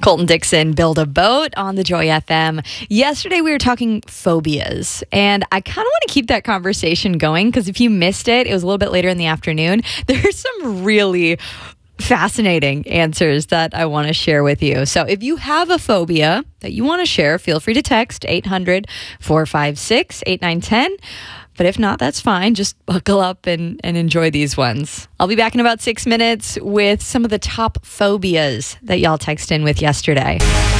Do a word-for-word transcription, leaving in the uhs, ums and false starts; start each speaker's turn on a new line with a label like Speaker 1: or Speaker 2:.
Speaker 1: Colton Dixon, Build a Boat on the Joy F M. Yesterday we were talking phobias, and I kind of want to keep that conversation going because if you missed it, it was a little bit later in the afternoon. There's some really fascinating answers that I want to share with you. So if you have a phobia that you want to share, feel free to text eight hundred, four five six, eight nine one zero. But if not, that's fine. Just buckle up and, and enjoy these ones. I'll be back in about six minutes with some of the top phobias that y'all text in with yesterday.